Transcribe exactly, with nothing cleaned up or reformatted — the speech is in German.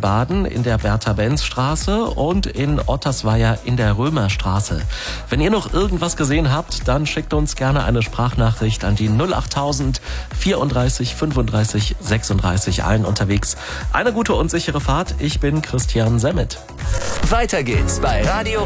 Baden in der Bertha-Benz-Straße und in Ottersweier in der Römerstraße. Wenn ihr noch irgendwas gesehen habt, dann schickt uns gerne eine Sprachnachricht an die null achttausend vierunddreißig fünfunddreißig sechsunddreißig. Allen unterwegs eine gute und sichere Fahrt. Ich bin Christian Semmet. Weiter geht's bei Radio